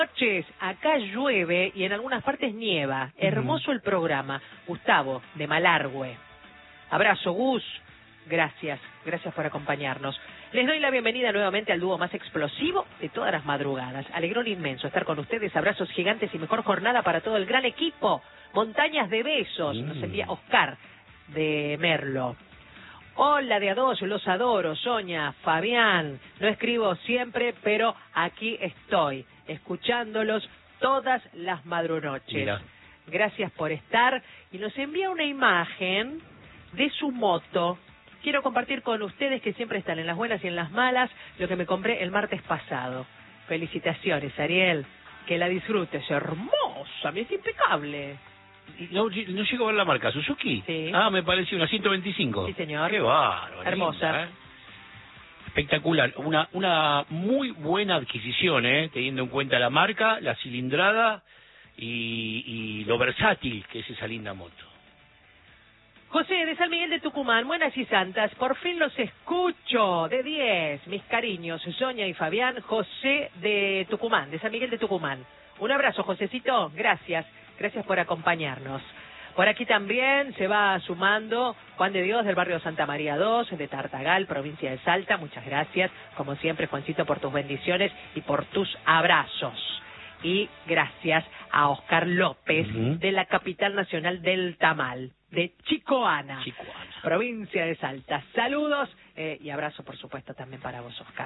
Noches, acá llueve y en algunas partes nieva. Hermoso el programa. Gustavo, de Malargüe. Abrazo, Gus. Gracias por acompañarnos. Les doy la bienvenida nuevamente al dúo más explosivo de todas las madrugadas. Alegrón inmenso estar con ustedes. Abrazos gigantes y mejor jornada para todo el gran equipo. Montañas de besos. Nos envía Oscar de Merlo. Hola de a dos, los adoro, Sonia, Fabián. No escribo siempre, pero aquí estoy, escuchándolos todas las madrunoches. Mira. Gracias por estar. Y nos envía una imagen de su moto. Quiero compartir con ustedes, que siempre están en las buenas y en las malas, lo que me compré el martes pasado. Felicitaciones, Ariel. Que la disfrutes. Hermosa, es impecable. No llego a ver la marca, ¿Suzuki? Sí. Ah, me pareció una 125. Sí, señor. Qué bárbaro. Hermosa. Linda, ¿eh? Espectacular. Una muy buena adquisición, teniendo en cuenta la marca, la cilindrada y lo versátil que es esa linda moto. José, de San Miguel de Tucumán, buenas y santas, por fin los escucho, de 10, mis cariños, Sonia y Fabián. José de Tucumán, de San Miguel de Tucumán. Un abrazo, Josecito, gracias por acompañarnos. Por aquí también se va sumando Juan de Dios del barrio Santa María 2, de Tartagal, provincia de Salta. Muchas gracias, como siempre, Juancito, por tus bendiciones y por tus abrazos. Y gracias a Oscar López, de la capital nacional del tamal, de Chicoana, provincia de Salta. Saludos y abrazo, por supuesto, también para vos, Oscar.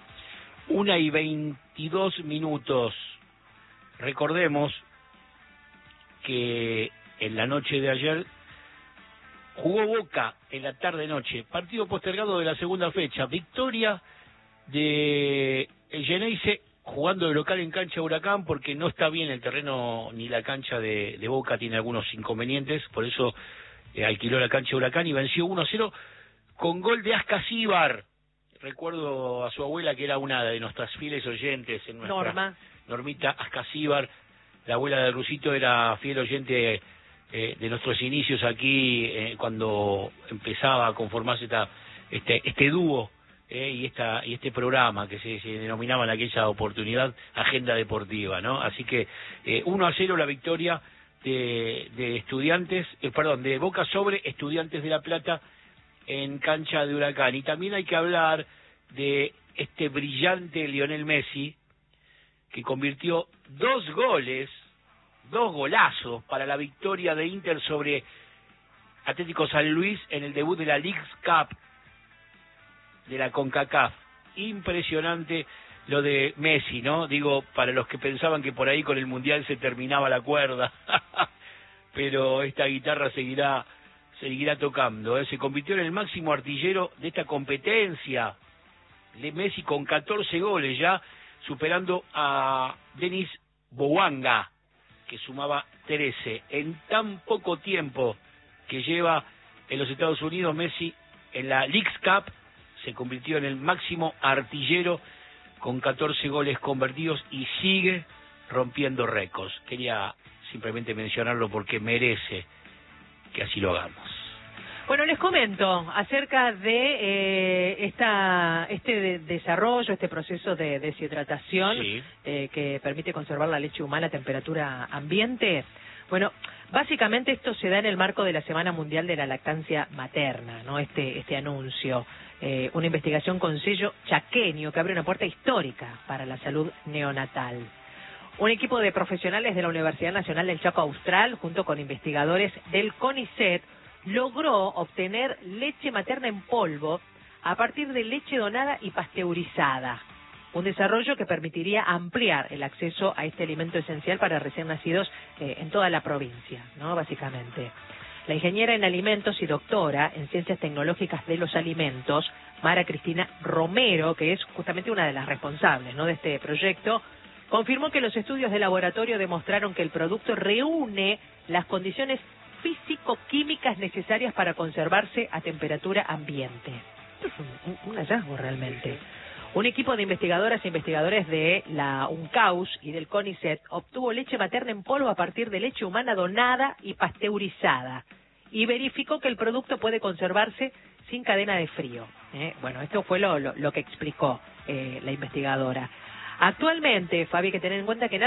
1:22. Recordemos que en la noche de ayer jugó Boca en la tarde-noche, partido postergado de la segunda fecha, victoria de el Geneise jugando de local en cancha Huracán, porque no está bien el terreno ni la cancha de Boca, tiene algunos inconvenientes, por eso alquiló la cancha Huracán y venció 1-0 con gol de Ascasíbar. Recuerdo a su abuela, que era una de nuestras fieles oyentes en nuestra Normita Ascasíbar. La abuela de Rusito era fiel oyente de nuestros inicios aquí, cuando empezaba a conformarse este dúo y este programa que se denominaba en aquella oportunidad Agenda Deportiva, ¿no? Así que 1-0 la victoria de Estudiantes, de Boca sobre Estudiantes de La Plata en cancha de Huracán. Y también hay que hablar de este brillante Lionel Messi, que convirtió 2 golazos para la victoria de Inter sobre Atlético San Luis en el debut de la Leagues Cup de la CONCACAF. Impresionante lo de Messi, ¿no? Digo, para los que pensaban que por ahí con el Mundial se terminaba la cuerda, pero esta guitarra seguirá tocando, Se convirtió en el máximo artillero de esta competencia de Messi con 14 goles ya, superando a Denis Bouanga, que sumaba 13. En tan poco tiempo que lleva en los Estados Unidos, Messi en la Leagues Cup se convirtió en el máximo artillero con 14 goles convertidos y sigue rompiendo récords. Quería simplemente mencionarlo porque merece que así lo hagamos. Bueno, les comento acerca de este desarrollo, este proceso de deshidratación que permite conservar la leche humana a temperatura ambiente. Bueno, básicamente esto se da en el marco de la Semana Mundial de la Lactancia Materna, ¿no? Este anuncio, una investigación con sello chaqueño que abre una puerta histórica para la salud neonatal. Un equipo de profesionales de la Universidad Nacional del Chaco Austral, junto con investigadores del CONICET, logró obtener leche materna en polvo a partir de leche donada y pasteurizada. Un desarrollo que permitiría ampliar el acceso a este alimento esencial para recién nacidos en toda la provincia, ¿no? Básicamente. La ingeniera en alimentos y doctora en ciencias tecnológicas de los alimentos, Mara Cristina Romero, que es justamente una de las responsables, ¿no?, de este proyecto, confirmó que los estudios de laboratorio demostraron que el producto reúne las condiciones físico-químicas necesarias para conservarse a temperatura ambiente. Esto es un hallazgo realmente. Un equipo de investigadoras e investigadores de la UNCAUS y del CONICET obtuvo leche materna en polvo a partir de leche humana donada y pasteurizada y verificó que el producto puede conservarse sin cadena de frío. Bueno, esto fue lo que explicó la investigadora. Actualmente, Fabi, hay que tener en cuenta que